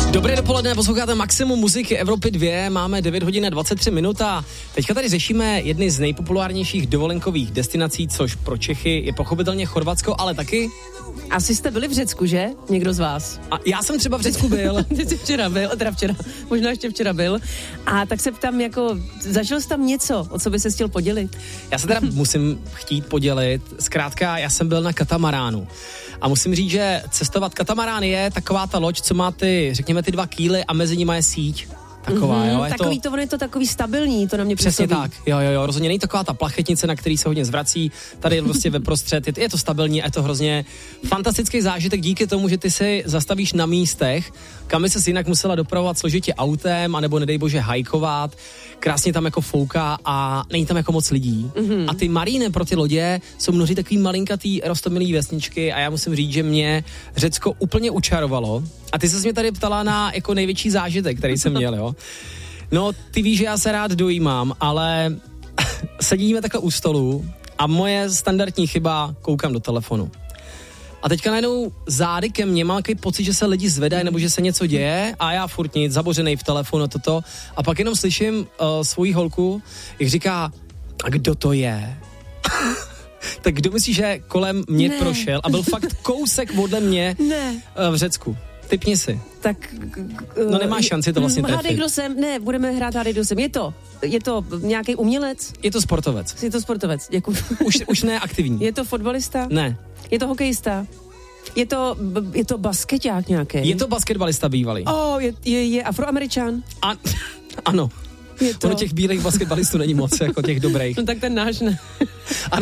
Dobré dopoledne, posloucháte Maximum muziky Evropy 2, máme 9 hodin a 23 minut a teďka tady řešíme jedny z nejpopulárnějších dovolenkových destinací, což pro Čechy je pochopitelně Chorvatsko, ale taky... Asi jste byli v Řecku, že? Někdo z vás? A já jsem třeba v Řecku byl. Ty jsi včera, možná ještě včera byl. A tak se ptám, jako, zažil jsi tam něco, o co by se chtěl podělit? Já se teda musím chtít podělit, zkrátka já jsem byl na katamaránu. A musím říct, že cestovat katamarán je taková ta loď, co má ty, řekněme, ty 2 kýly a mezi nimi je síť. Taková, jo. On je to takový stabilní, to na mě přesně působí. tak, jo, rozhodně není taková ta plachetnice, na který se hodně zvrací, tady je prostě ve prostřed, je to stabilní, je to hrozně fantastický zážitek díky tomu, že ty si zastavíš na místech, kam by ses jinak musela dopravovat složitě autem, anebo nedej bože hajkovat, krásně tam jako fouká a není tam jako moc lidí. A ty maríny pro ty lodě jsou mnohdy takový malinkatý roztomilý vesničky a já musím říct, že mě Řecko úplně učarovalo. A ty ses mě tady ptala na jako největší zážitek, který jsem měl, jo. No, ty víš, že já se rád dojímám, ale sedíme takhle u stolu a moje standardní chyba, koukám do telefonu. A teďka najednou zády ke mně, mám takový pocit, že se lidi zvedají nebo že se něco děje a já furt nic, zabořenej v telefonu a toto. A pak jenom slyším svoji holku, jak říká, a kdo to je? Tak kdo myslí, že kolem mě prošel a byl fakt kousek odle mě v Řecku? Typni si. Tak... No nemáš šanci to vlastně trefit. Hádej, kdo jsem. Ne, budeme hrát hádej, kdo jsem. Je to nějaký umělec? Je to sportovec. Je to sportovec, děkuji. Už ne aktivní. Je to fotbalista? Ne. Je to hokejista? Je to baskeťák nějaký? Je to basketbalista bývalý. Je Afroameričan? Ano. Je to... Ono těch bílých basketbalistů není moc, jako těch dobrých. No tak ten náš ne.